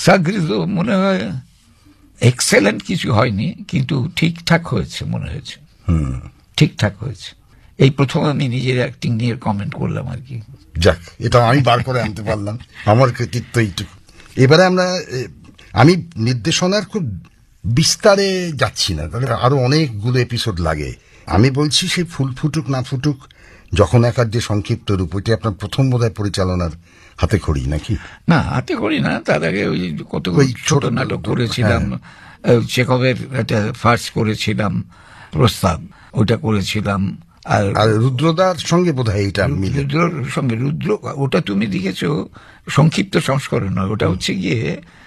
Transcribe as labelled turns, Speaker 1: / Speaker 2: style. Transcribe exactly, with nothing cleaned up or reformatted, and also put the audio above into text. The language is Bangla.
Speaker 1: প্রেক্ষাগৃহ মনে হয় এক্সেলেন্ট কিছু হয়নি, কিন্তু ঠিকঠাক হয়েছে মনে হয়েছে। ঠিকঠাক হয়েছে। এই প্রথম আমি নিজের অ্যাক্টিং নিয়ে কমেন্ট করলাম আর কি।
Speaker 2: যাক, এটা আমি বার করে আনতে পারলাম, আমার কৃতিত্ব এইটুকু। এবারে আমরা, আমি নির্দেশনার খুব বিস্তারে যাচ্ছি না, তাহলে আরো অনেকগুলো এপিসোড লাগে। আমি বলছি সেই ফুল ফুটুক না ফুটুক যখন একার যে সংক্ষিপ্ত রূপ, ওইটি আপনার প্রথম বোধহয় পরিচালনার হাতে খড়ি নাকি?
Speaker 1: না, হাতে খড়ি না, তার আগে ওই কতগুলো ছোট নাটক করেছিলাম। চেকভের একটা ফার্স্ট করেছিলাম, প্রস্তাব, ওটা করেছিলাম।
Speaker 2: আর রুদ্রদার সঙ্গে বোধহয় এটা
Speaker 1: রুদ্রর সঙ্গে, রুদ্র ওটা তুমি দেখেছো সংক্ষিপ্ত সংস্করণ নয়, ওটা হচ্ছে গিয়ে